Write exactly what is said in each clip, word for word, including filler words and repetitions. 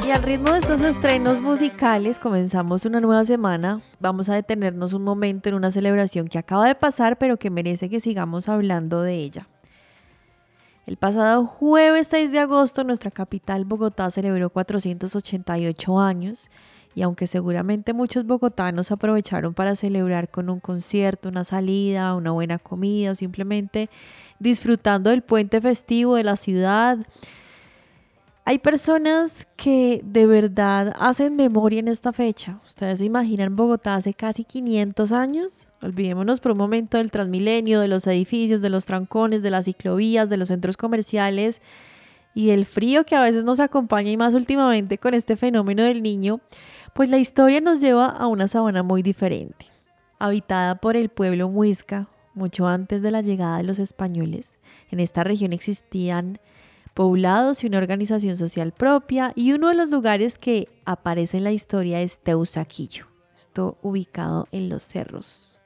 Y al ritmo de estos estrenos musicales comenzamos una nueva semana. Vamos a detenernos un momento en una celebración que acaba de pasar, pero que merece que sigamos hablando de ella. El pasado jueves seis de agosto, nuestra capital, Bogotá, celebró cuatrocientos ochenta y ocho años. Y aunque seguramente muchos bogotanos aprovecharon para celebrar con un concierto, una salida, una buena comida o simplemente disfrutando del puente festivo de la ciudad, hay personas que de verdad hacen memoria en esta fecha. ¿Ustedes se imaginan Bogotá hace casi quinientos años? Olvidémonos por un momento del Transmilenio, de los edificios, de los trancones, de las ciclovías, de los centros comerciales y del frío que a veces nos acompaña, y más últimamente con este fenómeno del niño. Pues la historia nos lleva a una sabana muy diferente, habitada por el pueblo muisca mucho antes de la llegada de los españoles. En esta región existían poblados y una organización social propia, y uno de los lugares que aparece en la historia es Teusaquillo, esto ubicado en los cerros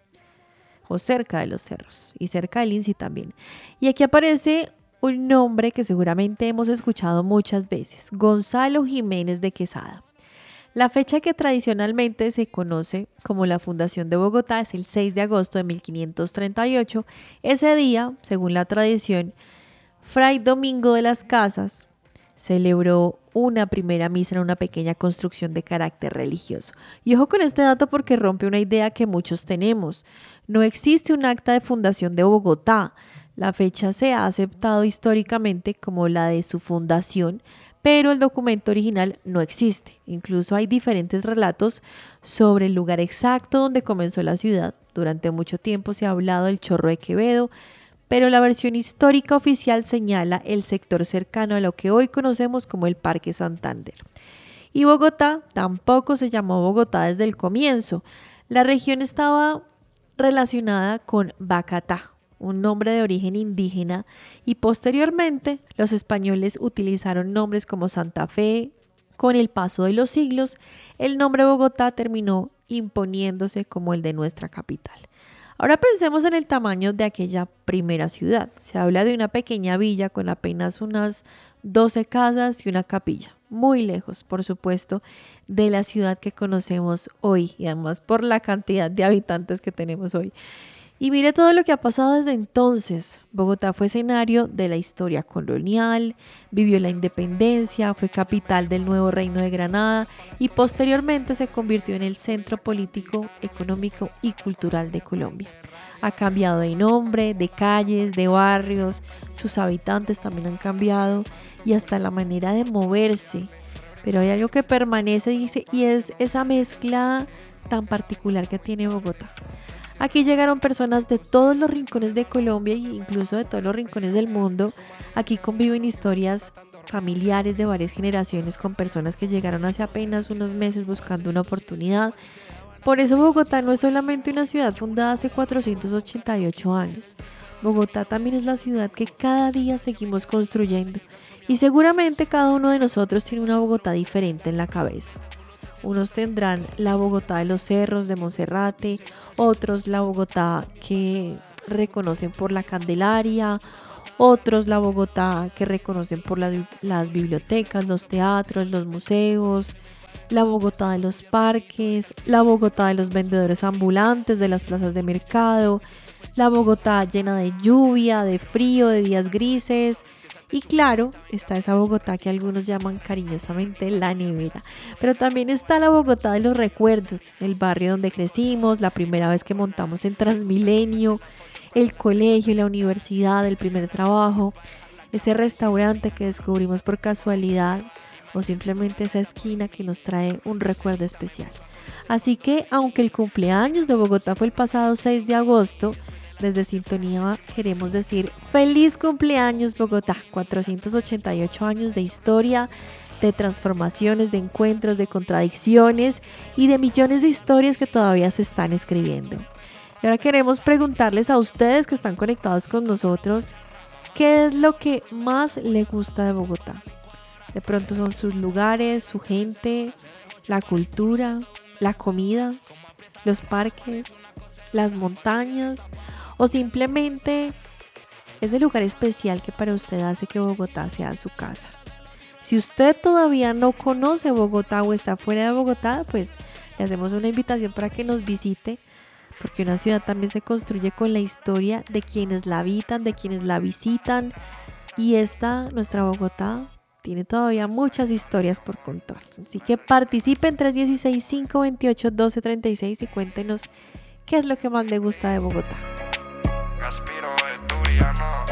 o cerca de los cerros y cerca del INSI también. Y aquí aparece un nombre que seguramente hemos escuchado muchas veces: Gonzalo Jiménez de Quesada. La fecha que tradicionalmente se conoce como la fundación de Bogotá es el seis de agosto de mil quinientos treinta y ocho. Ese día, según la tradición, Fray Domingo de las Casas celebró una primera misa en una pequeña construcción de carácter religioso. Y ojo con este dato porque rompe una idea que muchos tenemos. No existe un acta de fundación de Bogotá. La fecha se ha aceptado históricamente como la de su fundación, pero el documento original no existe. Incluso hay diferentes relatos sobre el lugar exacto donde comenzó la ciudad. Durante mucho tiempo se ha hablado del Chorro de Quevedo, pero la versión histórica oficial señala el sector cercano a lo que hoy conocemos como el Parque Santander. Y Bogotá tampoco se llamó Bogotá desde el comienzo. La región estaba relacionada con Bacatá, un nombre de origen indígena, y posteriormente los españoles utilizaron nombres como Santa Fe. Con el paso de los siglos, el nombre Bogotá terminó imponiéndose como el de nuestra capital. Ahora pensemos en el tamaño de aquella primera ciudad. Se habla de una pequeña villa con apenas unas doce casas y una capilla, muy lejos, por supuesto, de la ciudad que conocemos hoy, y además por la cantidad de habitantes que tenemos hoy. Y mire todo lo que ha pasado desde entonces. Bogotá fue escenario de la historia colonial, vivió la independencia, fue capital del nuevo Reino de Granada y posteriormente se convirtió en el centro político, económico y cultural de Colombia. Ha cambiado de nombre, de calles, de barrios, sus habitantes también han cambiado y hasta la manera de moverse. Pero hay algo que permanece, dice, y es esa mezcla tan particular que tiene Bogotá. Aquí llegaron personas de todos los rincones de Colombia e incluso de todos los rincones del mundo. Aquí conviven historias familiares de varias generaciones con personas que llegaron hace apenas unos meses buscando una oportunidad. Por eso Bogotá no es solamente una ciudad fundada hace cuatrocientos ochenta y ocho años. Bogotá también es la ciudad que cada día seguimos construyendo, y seguramente cada uno de nosotros tiene una Bogotá diferente en la cabeza. Unos tendrán la Bogotá de los cerros de Monserrate, otros la Bogotá que reconocen por la Candelaria, otros la Bogotá que reconocen por las, las bibliotecas, los teatros, los museos, la Bogotá de los parques, la Bogotá de los vendedores ambulantes, de las plazas de mercado, la Bogotá llena de lluvia, de frío, de días grises. Y claro, está esa Bogotá que algunos llaman cariñosamente la nevera. Pero también está la Bogotá de los recuerdos, el barrio donde crecimos, la primera vez que montamos en Transmilenio, el colegio, la universidad, el primer trabajo, ese restaurante que descubrimos por casualidad o simplemente esa esquina que nos trae un recuerdo especial. Así que, aunque el cumpleaños de Bogotá fue el pasado seis de agosto, desde Sintonía queremos decir feliz cumpleaños Bogotá, cuatrocientos ochenta y ocho años de historia, de transformaciones, de encuentros, de contradicciones y de millones de historias que todavía se están escribiendo. Y ahora queremos preguntarles a ustedes que están conectados con nosotros, ¿qué es lo que más les gusta de Bogotá? De pronto son sus lugares, su gente, la cultura, la comida, los parques, las montañas, o simplemente ese lugar especial que para usted hace que Bogotá sea su casa. Si usted todavía no conoce Bogotá o está fuera de Bogotá, pues le hacemos una invitación para que nos visite, porque una ciudad también se construye con la historia de quienes la habitan, de quienes la visitan, y esta, nuestra Bogotá, tiene todavía muchas historias por contar. Así que participen tres uno seis, cinco dos ocho, uno dos tres seis y cuéntenos qué es lo que más le gusta de Bogotá. Caspiro, Esturiano.